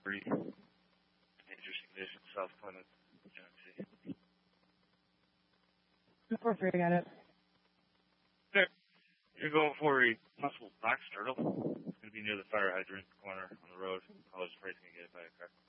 pretty interesting conditions, South Clement, GMC. Before I got it. There. You're going for a possible box turtle. It's going to be near the fire hydrant corner on the road. I was afraid to get hit by a car.